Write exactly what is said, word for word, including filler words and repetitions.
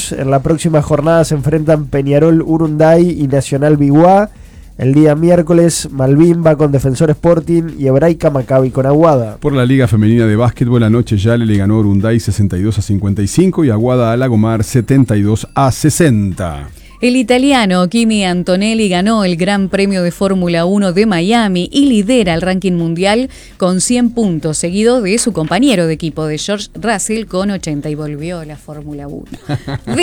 Ríos. En la próxima jornada se enfrentan Peñarol Urunday y Nacional Biguá. El día miércoles, Malvin va con Defensor Sporting y Hebraica Maccabi con Aguada. Por la Liga Femenina de Básquetbol, anoche Yale le ganó a Urunday sesenta y dos a cincuenta y cinco y Aguada a Lagomar setenta y dos a sesenta. El italiano Kimi Antonelli ganó el Gran Premio de Fórmula uno de Miami y lidera el ranking mundial con cien puntos, seguido de su compañero de equipo de George Russell con ochenta y volvió a la Fórmula uno. De